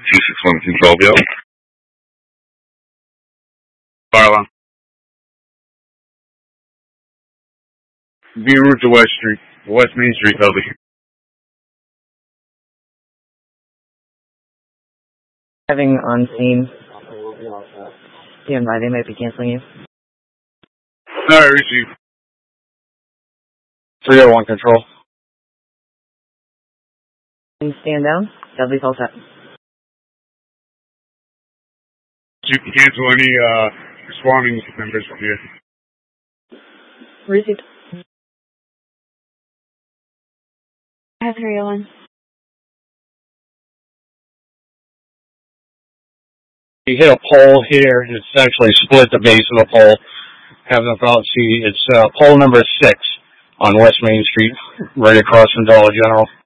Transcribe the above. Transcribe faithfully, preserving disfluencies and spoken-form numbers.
two six one control, yep. Fire alarm. Be en route to West Street, West Main Street, Toby. Having on scene. Stand by, they might be canceling you. Alright, receive. three oh one control. Stand down. Dudley's all set. You can cancel any uh, responding members from here. Received. I have three oh one. You hit a pole here. It's actually split the base of the pole. Have them out see. It's uh, pole number six on West Main Street, right across from Dollar General.